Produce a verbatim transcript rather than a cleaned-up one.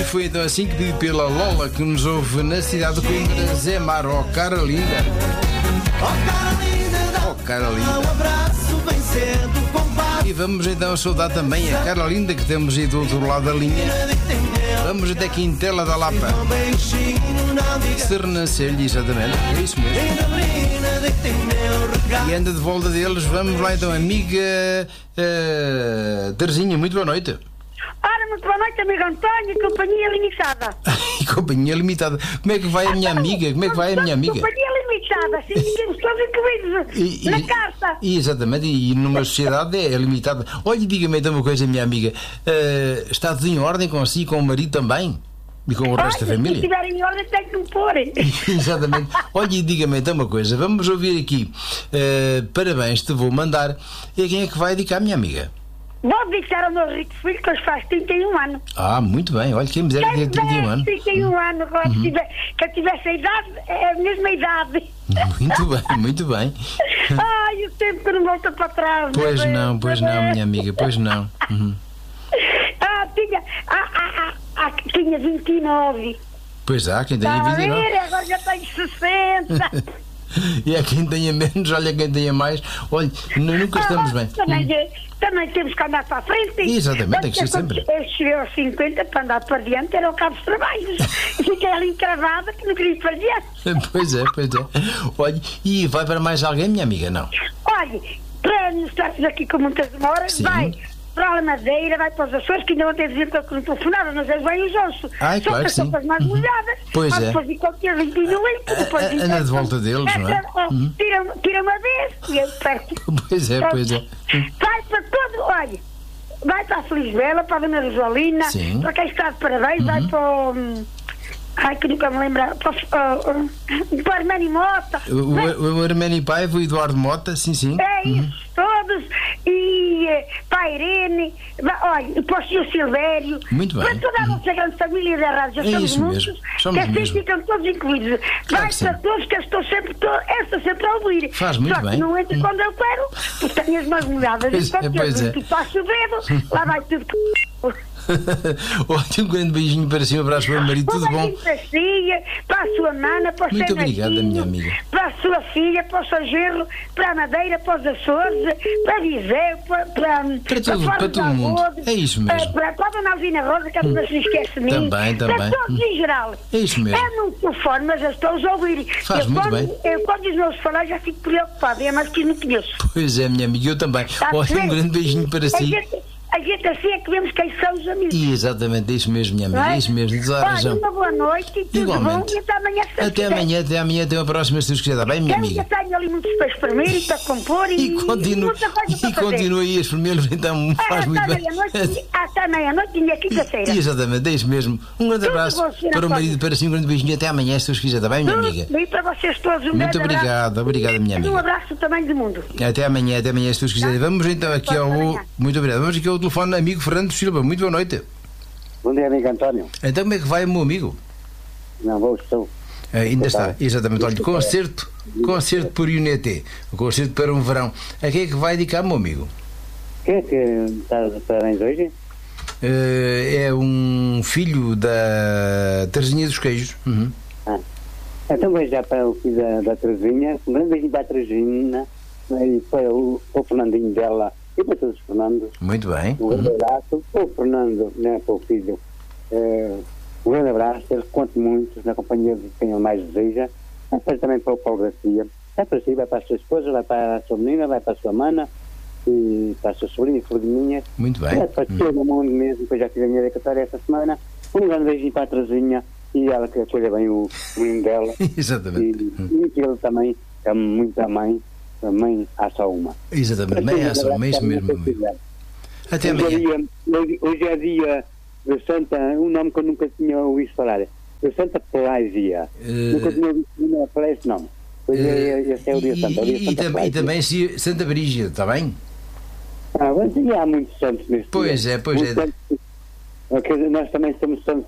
foi então assim que pedi pela Lola, que nos ouve na cidade de Coimbra, Zé Mar, ó cara linda. Ó cara linda. E vamos então saudar também a cara linda que temos aí do outro lado da linha. Vamos até Quintela da Lapa. Sernancelho, exatamente, é isso mesmo. E anda de volta deles, vamos lá então, amiga uh, Terezinha, muito boa noite. Ora, muito boa noite, amigo António, e companhia limitada. E companhia limitada. Como é que vai a minha amiga? Como é que vai a minha amiga? Companhia limitada, assim temos todos incluídos E- na e- carta. e, Exatamente, e numa sociedade é limitada. Olha, diga-me então uma coisa, minha amiga. Uh, está tudo em ordem consigo, com o marido também? E com o resto da Se família? estiver em ordem, tem que me pôr. Exatamente. Olha, e diga-me então uma coisa. Vamos ouvir aqui. Uh, parabéns, te vou mandar. E a quem é que vai dedicar, minha amiga? Vou dedicar ao meu rico filho, que hoje faz trinta e um anos. Ah, muito bem. Olha, quem me dera ter trinta e um anos. trinta e um anos, agora, se tiver- que eu tivesse a idade, é a mesma idade. Muito bem, muito bem. Ai, o tempo que não volta para trás. Pois meu não, Deus, pois meu não, Deus. minha amiga, pois não. Uhum. Ah, tinha, ah, ah, ah, ah, tinha vinte e nove. Pois há, quem tenha Está a vinte e nove. ver? Agora já tenho sessenta. E há quem tenha menos, olha quem tenha mais. Olha, nu- nunca estamos Ah, bem. Também, é- também temos que andar para a frente. Exatamente, tem que ser Quando sempre. Eu cheguei aos cinquenta para andar para diante, era o cabo dos trabalhos. E fiquei ali encravada que não queria ir para diante. Pois é, pois é. Olha, e vai para mais alguém, minha amiga? Não. Olha, para não estarmos aqui com muitas demoras, Sim. vai para a Madeira, vai para os Açores, que ainda ontem diziam que eu não telefonava, mas eles vêm os ossos. Ai, Só claro que que sim. as sopas mais molhadas. Pois mas é. depois de qualquer vinte e depois A- a- anda de volta deles, não é? Uhum. Tira, tira uma vez e eu perco. Pois é, pois é. Vai para todo, olha, vai para a Felizbela, para a Dona Rosalina, Sim. para quem está de parabéns, vai para o... hum, Ai, que nunca me lembro. Para, o- o- para o Armani Mota. O, Vai- o, o Armani Paiva, o Eduardo Mota, sim, sim. É isso, todos. E eh, para a Irene, vai- olha, e para o senhor Silvério. Muito bem. Para toda a nossa grande família da rádio, já É somos isso muitos. mesmo, somos que assim mesmo. ficam todos incluídos. Claro Vai que sim. para todos, que eu estou sempre, to, eu estou sempre a ouvir. Faz muito Só que bem. não entro quando eu quero, porque tenho as mãos molhadas. Pois E quando é, pois eu é. tu passo o dedo, lá vai tudo. Olha, um grande beijinho para si, um abraço para o marido, tudo Um bom? beijinho para a filha, para a sua nana, para o Muito seu obrigada, netinho, minha amiga. para a sua filha, para o seu genro, para a Madeira, para os Açores, para a Viseu, para, para, Para todo- Fora para de todo mundo. Algodo, É isso mesmo. eh, Para, para a Dona Alvina Rosa, que a não se esquece de mim. Também, Para também. todos em geral. É isso mesmo. É no telefone, mas eu estou a ouvir. Faz eu, muito quando, bem. Eu, quando os meus falar, já fico preocupada. É mais que não conheço. Pois é, minha amiga, eu também. Está a Olha, um perceber? grande beijinho para A si. gente, a gente assim é que vemos quem são os amigos. E exatamente, é isso mesmo, minha amiga, Não é é? isso mesmo, tens toda a Olha, razão. uma boa noite e tudo Igualmente. bom. E até amanhã. se Deus Até quiser. amanhã, até amanhã, até uma próxima, se Deus quiser. Está bem, minha Eu amiga? ainda tenho ali muitos peixes para mim e para compor e, E continua, muita coisa para e fazer. continua aí a espremê-los, então É, faz muito até bem. meia-noite, até meia-noite e é quinta-feira. Exatamente, é isso mesmo. Um grande Tudo abraço bom, senhora para o marido, Antônia. para si, um grande beijinho. Até amanhã, se Deus quiser. Está bem, minha amiga? E para vocês todos um Muito grande abraço. obrigado, obrigada, minha E um amiga. abraço também do mundo. Até amanhã, até amanhã, se Deus quiser. Vamos então aqui ao. amanhã. Muito obrigado. Vamos aqui ao telefone, amigo Fernando Silva. Muito boa noite. Bom dia, amigo António. Então, como é que vai, meu amigo? Não vou, estou. Ah, ainda está, Está. exatamente. Olha, concerto, concerto por Unete, o concerto para um verão. A quem é que vai dedicar, meu amigo? Quem é que está de parabéns hoje? Eh, é um filho da Terezinha dos Queijos. Uhum. Ah. Então vejo já para o filho da, da Terezinha, um grande beijinho para a Terezinha e para o, para o Fernandinho dela e para todos os Fernandos. Muito bem. Um grande abraço. Para o Fernando, né, para o filho, eh, um grande abraço. Ele conta muito na companhia de quem ele mais deseja. Depois também para o Paulo Garcia. Vai para si, vai para a sua esposa, vai para a sua menina, vai para a sua mana e para a sua sobrinha, sobrinha. Muito bem. É, para todo mundo mesmo, que eu já tive a minha dedicatória esta semana. Um grande beijinho para a Terezinha e ela que acolha bem o menino dela. Exatamente. E, e que ele também é muito a mãe, a mãe há só uma. Exatamente. Bem, é só, é isso mesmo, meu amigo. Até Hoje é, amanhã. dia, hoje, hoje é dia de Santa, um nome que eu nunca tinha ouvido falar, de Santa Pelásia. Eh, Nunca tinha ouvido falar esse nome. Hoje é, esse é o dia E, santo, é o dia e, e, Santa tam- e Pelásia. também se- Santa Brígida, está bem? Ah, mas há muitos santos neste Pois dia. é, pois Muitos é. santos. Ok, nós também somos santos.